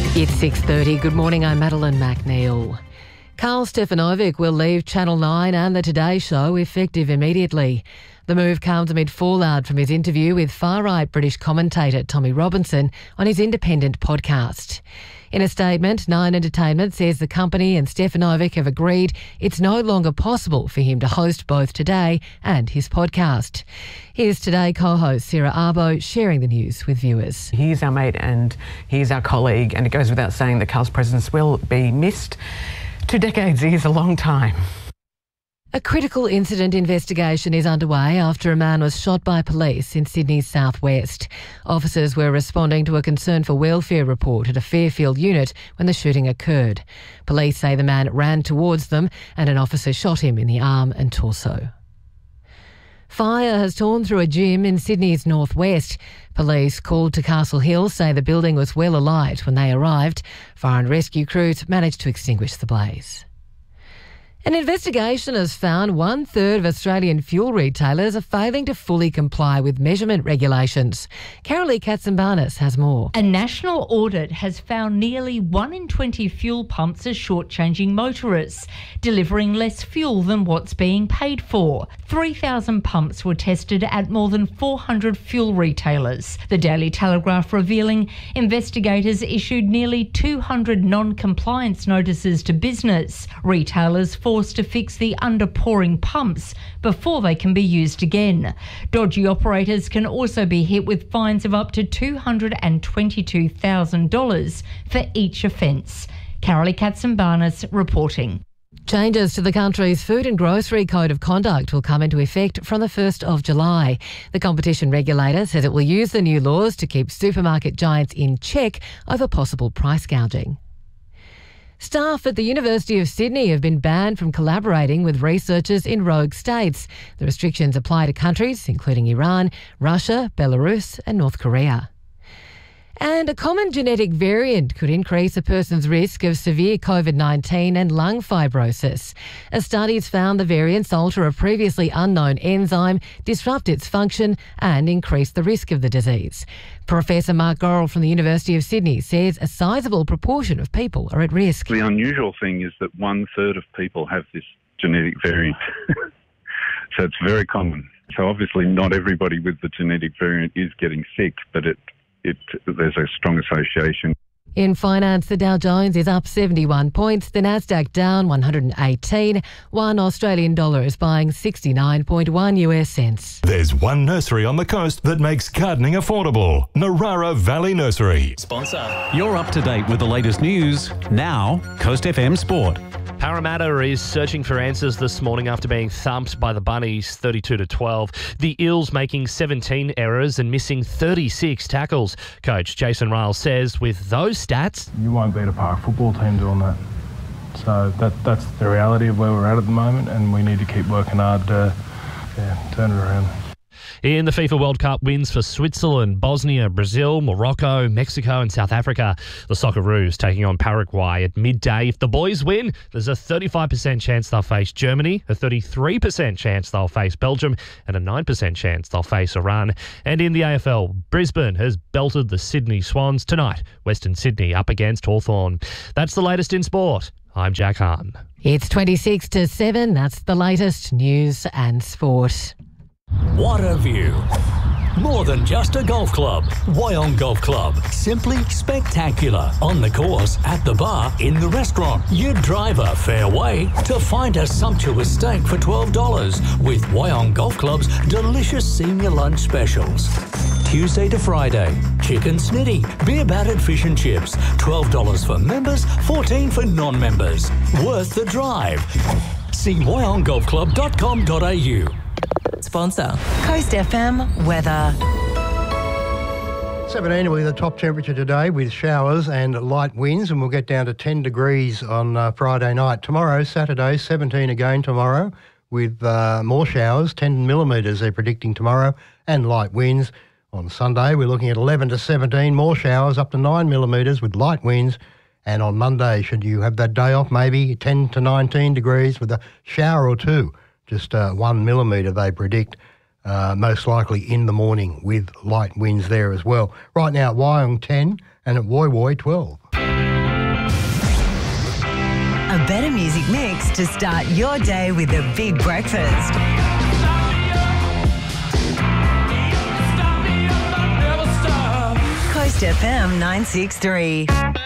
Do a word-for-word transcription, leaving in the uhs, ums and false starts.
It's six thirty. Good morning, I'm Madeline McNeil. Karl Stefanovic will leave Channel nine and The Today Show effective immediately. The move comes amid fallout from his interview with far-right British commentator Tommy Robinson on his independent podcast. In a statement, Nine Entertainment says the company and Stefanovic have agreed it's no longer possible for him to host both Today and his podcast. Here's Today co-host Sarah Arbo sharing the news with viewers. He's our mate and he's our colleague, and it goes without saying that Karl's presence will be missed. Two decades is a long time. A critical incident investigation is underway after a man was shot by police in Sydney's southwest. Officers were responding to a concern for welfare report at a Fairfield unit when the shooting occurred. Police say the man ran towards them and an officer shot him in the arm and torso. Fire has torn through a gym in Sydney's northwest. Police called to Castle Hill say the building was well alight when they arrived. Fire and rescue crews managed to extinguish the blaze. An investigation has found one-third of Australian fuel retailers are failing to fully comply with measurement regulations. Carolee Katsimbanis has more. A national audit has found nearly one in twenty fuel pumps are shortchanging motorists, delivering less fuel than what's being paid for. three thousand pumps were tested at more than four hundred fuel retailers. The Daily Telegraph revealing investigators issued nearly two hundred non-compliance notices to business. Retailers forced to fix the underpouring pumps before they can be used again. Dodgy operators can also be hit with fines of up to two hundred twenty-two thousand dollars for each offence. Carolee Katsimbanis reporting. Changes to the country's food and grocery code of conduct will come into effect from the first of July. The competition regulator says it will use the new laws to keep supermarket giants in check over possible price gouging. Staff at the University of Sydney have been banned from collaborating with researchers in rogue states. The restrictions apply to countries including Iran, Russia, Belarus and North Korea. And a common genetic variant could increase a person's risk of severe COVID nineteen and lung fibrosis. A study's found the variants alter a previously unknown enzyme, disrupt its function and increase the risk of the disease. Professor Mark Gorrell from the University of Sydney says a sizable proportion of people are at risk. The unusual thing is that one third of people have this genetic variant. So it's very common. So obviously not everybody with the genetic variant is getting sick, but it It, there's a strong association. In finance, the Dow Jones is up seventy-one points, the Nasdaq down one hundred eighteen. One Australian dollar is buying sixty-nine point one US cents. There's one nursery on the coast that makes gardening affordable. Narara Valley Nursery. Sponsor. You're up to date with the latest news. Now, Coast F M Sport. Parramatta is searching for answers this morning after being thumped by the Bunnies thirty-two to twelve. The Eels making seventeen errors and missing thirty-six tackles. Coach Jason Ryles says with those stats, you won't beat a park football team doing that. So that that's the reality of where we're at at the moment, and we need to keep working hard to yeah, turn it around. In the FIFA World Cup wins for Switzerland, Bosnia, Brazil, Morocco, Mexico and South Africa. The Socceroos taking on Paraguay at midday. If the boys win, there's a thirty-five percent chance they'll face Germany, a thirty-three percent chance they'll face Belgium and a nine percent chance they'll face Iran. And in the A F L, Brisbane has belted the Sydney Swans tonight. Western Sydney up against Hawthorn. That's the latest in sport. I'm Jack Hahn. It's twenty-six to seven. That's the latest news and sport. What a view. More than just a golf club. Wyong Golf Club. Simply spectacular. On the course, at the bar, in the restaurant. You'd drive a fair way to find a sumptuous steak for twelve dollars with Wyong Golf Club's delicious senior lunch specials. Tuesday to Friday. Chicken snitty, beer battered fish and chips. twelve dollars for members, fourteen dollars for non-members. Worth the drive. See wyong golf club dot com dot a u. Sponsor. Coast F M weather. seventeen with the top temperature today with showers and light winds, and we'll get down to ten degrees on uh, Friday night. Tomorrow, Saturday, seventeen again tomorrow with uh, more showers, ten millimetres they're predicting tomorrow, and light winds. On Sunday, we're looking at eleven to seventeen, more showers up to nine millimetres with light winds. And on Monday, should you have that day off, maybe ten to nineteen degrees with a shower or two. Just uh, one millimetre they predict, uh, most likely in the morning with light winds there as well. Right now at Wyong ten and at Woy Woy twelve. A better music mix to start your day with a big breakfast. Coast F M nine six three.